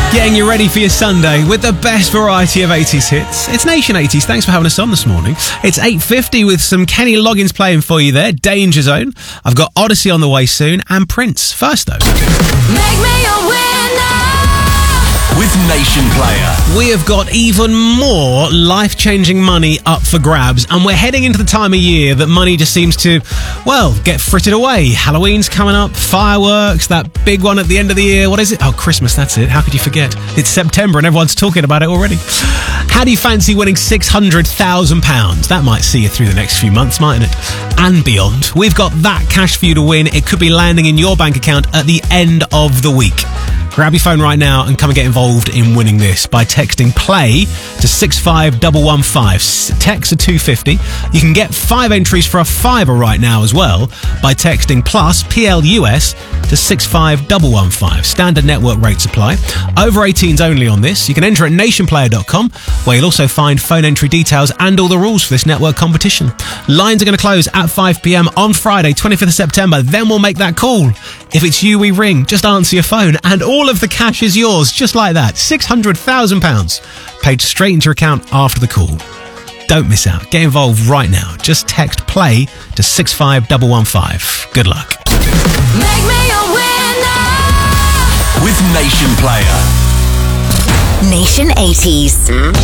Getting you ready for your Sunday with the best variety of 80s hits. It's Nation 80s. Thanks for having us on this morning. It's 8:50 with some Kenny Loggins playing for you there. Danger Zone. I've got Odyssey on the way soon and Prince. First though. Make me a winner with Nation Player. We have got even more life-changing money up for grabs, and we're heading into the time of year that money just seems to, well, get frittered away. Halloween's coming up, fireworks, that big one at the end of the year. What is it? Oh, Christmas, that's it. How could you forget? It's September and everyone's talking about it already. How do you fancy winning £600,000? That might see you through the next few months, mightn't it? And beyond. We've got that cash for you to win. It could be landing in your bank account at the end of the week. Grab your phone right now and come and get involved in winning this by texting PLAY to 65115. Text to 250. You can get 5 entries for a fiver right now as well by texting plus PLUS to 65115. Standard network rates apply. Over 18s only on this. You can enter at nationplayer.com, where you'll also find phone entry details and all the rules for this network competition. Lines are going to close at 5 p.m. on Friday, 25th of September. Then we'll make that call. If it's you we ring, just answer your phone and all of the cash is yours, just like that. £600,000 paid straight into your account after the call. Don't miss out. Get involved right now. Just text PLAY to 65115. Good luck. Make me a winner with Nation Player. Nation 80s.